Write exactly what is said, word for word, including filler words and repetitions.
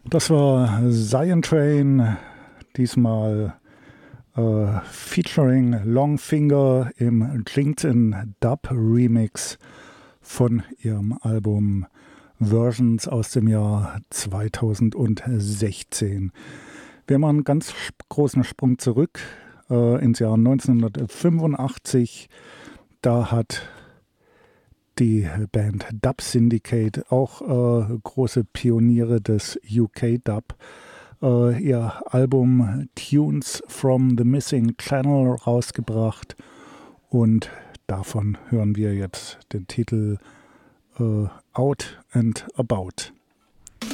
Das war Zion Train, diesmal äh, featuring Longfinger im LinkedIn Dub Remix von ihrem Album Versions aus dem Jahr zweitausendsechzehn. Wir machen einen ganz großen Sprung zurück äh, ins Jahr neunzehnhundertfünfundachtzig. Da hat die Band Dub Syndicate, auch äh, große Pioniere des U K-Dub, äh, ihr Album Tunes from the Missing Channel rausgebracht und davon hören wir jetzt den Titel äh, Out and About.